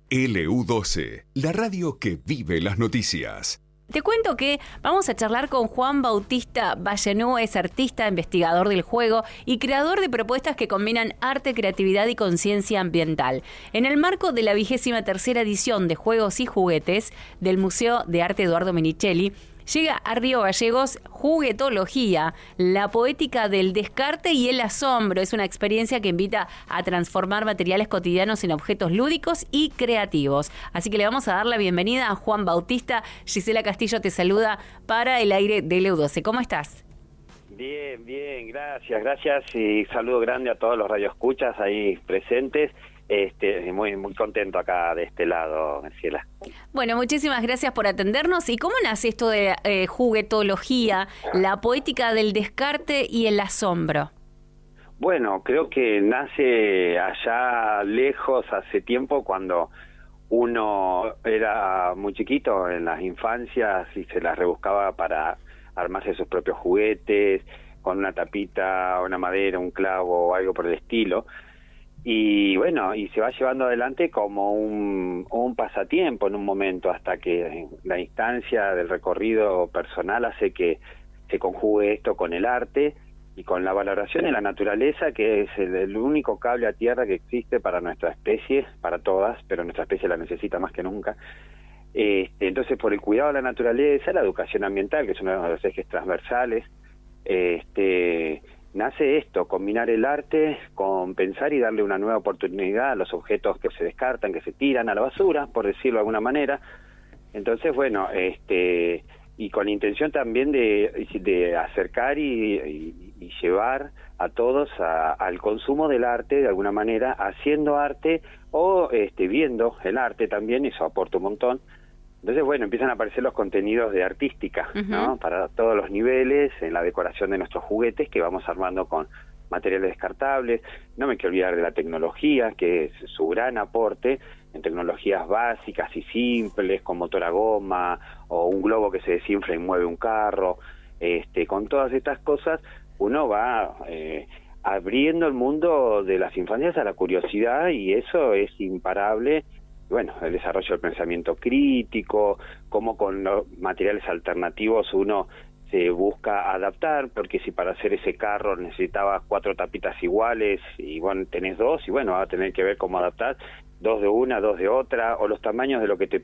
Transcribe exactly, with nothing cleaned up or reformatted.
L U doce, la radio que vive las noticias. Te cuento que vamos a charlar con Juan Bautista Vallenú, es artista, investigador del juego y creador de propuestas que combinan arte, creatividad y conciencia ambiental. En el marco de la vigésima tercera edición de Juegos y Juguetes del Museo de Arte Eduardo Menichelli, llega a Río Gallegos Juguetología, la poética del descarte y el asombro. Es una experiencia que invita a transformar materiales cotidianos en objetos lúdicos y creativos. Así que le vamos a dar la bienvenida a Juan Bautista. Gisela Castillo te saluda para el aire de L U doce. ¿Cómo estás? Bien, bien, gracias, gracias y saludo grande a todos los radioescuchas ahí presentes. Este, muy muy contento acá de este lado, Marcela. Bueno, muchísimas gracias por atendernos. ¿Y cómo nace esto de eh, juguetología, la poética del descarte y el asombro? Bueno, creo que nace allá lejos, hace tiempo, cuando uno era muy chiquito en las infancias y se las rebuscaba para armarse sus propios juguetes, con una tapita, una madera, un clavo o algo por el estilo. Y bueno, y se va llevando adelante como un, un pasatiempo en un momento, hasta que la instancia del recorrido personal hace que se conjugue esto con el arte y con la valoración de la naturaleza, que es el, el único cable a tierra que existe para nuestra especie, para todas, pero nuestra especie la necesita más que nunca. Este, entonces, por el cuidado de la naturaleza, la educación ambiental, que es uno de los ejes transversales, este... nace esto, combinar el arte con pensar y darle una nueva oportunidad a los objetos que se descartan, que se tiran a la basura, por decirlo de alguna manera. Entonces, bueno, este y con la intención también de, de acercar y, y, y llevar a todos a, al consumo del arte, de alguna manera, haciendo arte o este viendo el arte también, eso aporta un montón. Entonces, bueno, empiezan a aparecer los contenidos de artística, uh-huh. ¿no? Para todos los niveles, en la decoración de nuestros juguetes que vamos armando con materiales descartables. No me quiero olvidar de la tecnología, que es su gran aporte en tecnologías básicas y simples, con motor a goma, o un globo que se desinfla y mueve un carro. Este, con todas estas cosas, uno va eh, abriendo el mundo de las infancias a la curiosidad, y eso es imparable. Bueno, el desarrollo del pensamiento crítico, cómo con los materiales alternativos uno se busca adaptar, porque si para hacer ese carro necesitaba cuatro tapitas iguales y bueno, tenés dos, y bueno, va a tener que ver cómo adaptar, dos de una, dos de otra, o los tamaños de lo que te